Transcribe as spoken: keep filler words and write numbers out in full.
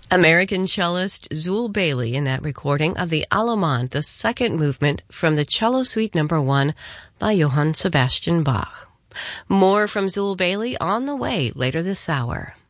American cellist Zul Bailey in that recording of the Allemande, the second movement from the Cello Suite Number One by Johann Sebastian Bach. More from Zul Bailey on the way later this hour.